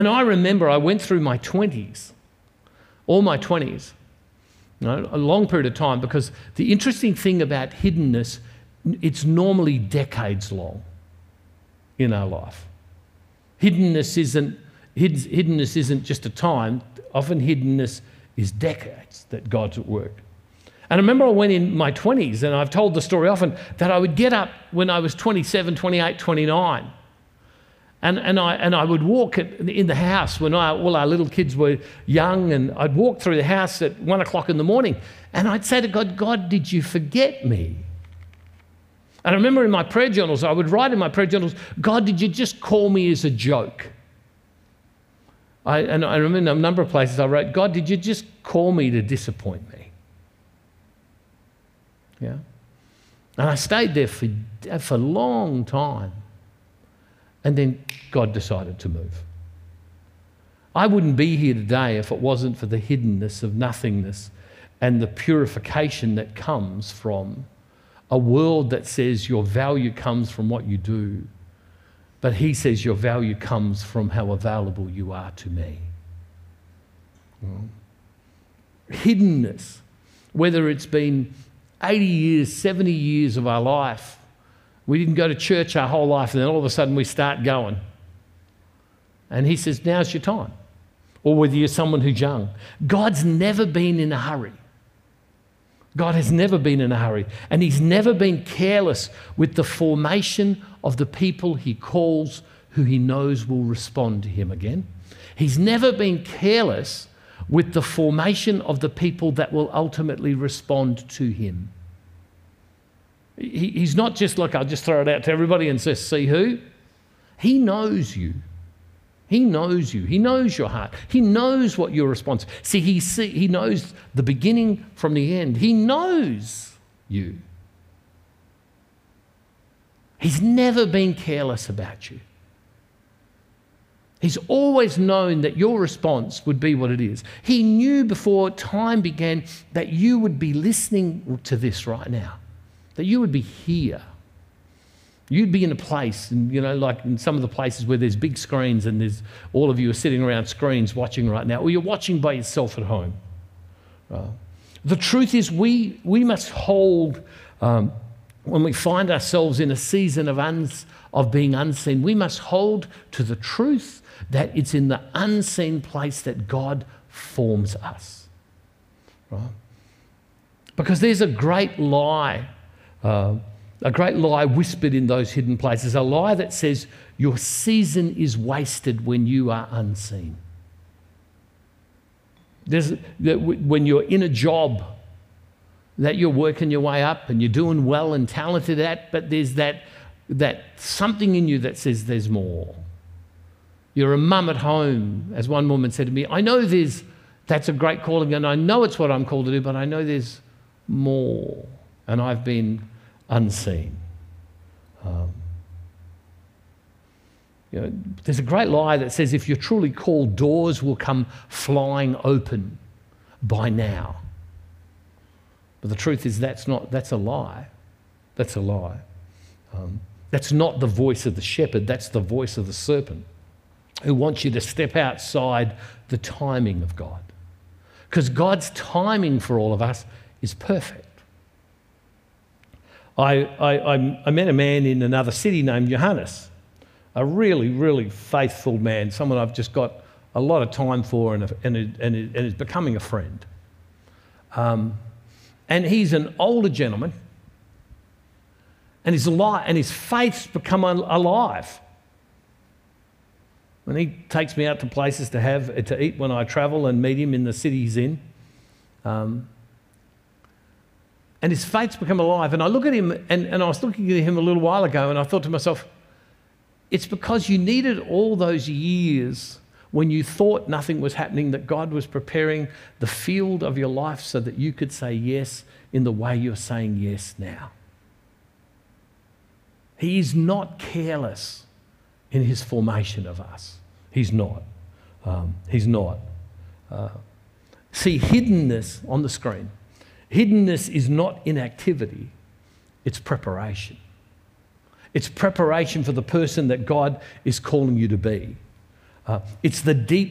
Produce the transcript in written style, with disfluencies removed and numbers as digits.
And I remember I went through my 20s, all my 20s, a long period of time, because the interesting thing about hiddenness, it's normally decades long in our life. Hiddenness isn't just a time. Often hiddenness is decades that God's at work. And I remember I went in my 20s, and I've told the story often, that I would get up when I was 27, 28, 29, and I would walk in the house when all our little kids were young, and I'd walk through the house at 1 o'clock in the morning, and I'd say to God, God, did you forget me? And I remember in my prayer journals, I would write in my prayer journals, God, did you just call me as a joke? And I remember in a number of places I wrote, God, did you just call me to disappoint me? Yeah. And I stayed there for a long time. And then God decided to move. I wouldn't be here today if it wasn't for the hiddenness of nothingness and the purification that comes from a world that says your value comes from what you do, but he says your value comes from how available you are to me. Hiddenness, whether it's been 80 years, 70 years of our life, we didn't go to church our whole life, and then all of a sudden we start going. And he says, now's your time. Or whether you're someone who's young. God's never been in a hurry. God has never been in a hurry. And he's never been careless with the formation of the people he calls who he knows will respond to him again. He's never been careless with the formation of the people that will ultimately respond to him. He's not just like, I'll just throw it out to everybody and just see who. He knows you. He knows you. He knows your heart. He knows what your response is. He knows the beginning from the end. He knows you. He's never been careless about you. He's always known that your response would be what it is. He knew before time began that you would be listening to this right now, that you would be here. You'd be in a place, and like in some of the places where there's big screens and there's all of you are sitting around screens watching right now, or you're watching by yourself at home. The truth is we must hold, when we find ourselves in a season of being unseen, we must hold to the truth that it's in the unseen place that God forms us. Right? Because there's a great lie whispered in those hidden places, a lie that says your season is wasted when you are unseen. When you're in a job that you're working your way up and you're doing well and talented at, but there's that something in you that says there's more. You're a mum at home, as one woman said to me, I know that's a great calling and I know it's what I'm called to do, but I know there's more and I've been unseen. There's a great lie that says if you're truly called, doors will come flying open by now. But the truth is that's a lie. That's a lie. That's not the voice of the shepherd, that's the voice of the serpent who wants you to step outside the timing of God. Because God's timing for all of us is perfect. I met a man in another city named Johannes, a really, really faithful man, someone I've just got a lot of time for and is becoming a friend. And he's an older gentleman, and his faith's become alive. And he takes me out to places to eat when I travel and meet him in the city he's in. And his faith's become alive. And I look at him, and I was looking at him a little while ago, and I thought to myself, it's because you needed all those years when you thought nothing was happening, that God was preparing the field of your life so that you could say yes in the way you're saying yes now. He is not careless in his formation of us. He's not. He's not. See, hiddenness on the screen. Hiddenness is not inactivity, it's preparation. It's preparation for the person that God is calling you to be. It's the deep